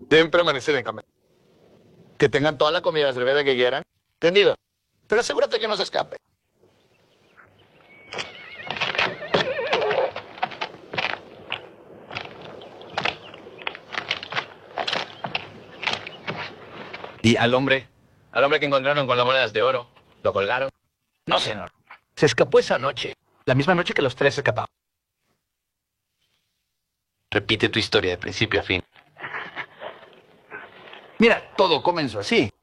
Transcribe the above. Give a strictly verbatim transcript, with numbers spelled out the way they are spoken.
Deben permanecer en cama. Que tengan toda la comida cerveza que quieran. ¿Entendido? Pero asegúrate que no se escape. Y al hombre, al hombre que encontraron con las monedas de oro, lo colgaron. No, señor. Se escapó esa noche, la misma noche que los tres se escaparon. Repite tu historia de principio a fin. Mira, todo comenzó así.